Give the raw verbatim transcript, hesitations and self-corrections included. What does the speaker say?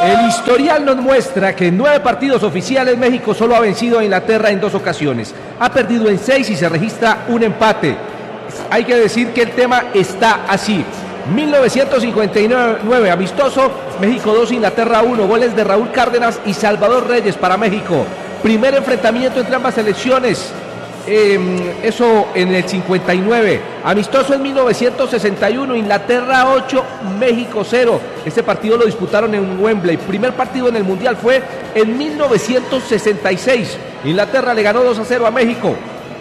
El historial nos muestra que en nueve partidos oficiales México solo ha vencido a Inglaterra en dos ocasiones. Ha perdido en seis y se registra un empate. Hay que decir que el tema está así. mil novecientos cincuenta y nueve, amistoso, México dos, Inglaterra uno, goles de Raúl Cárdenas y Salvador Reyes para México. Primer enfrentamiento entre ambas selecciones, eh, eso en el cincuenta y nueve. Amistoso en mil novecientos sesenta y uno, Inglaterra ocho, México cero. Este partido lo disputaron en Wembley. Primer partido en el Mundial fue en mil novecientos sesenta y seis. Inglaterra le ganó dos a cero a México.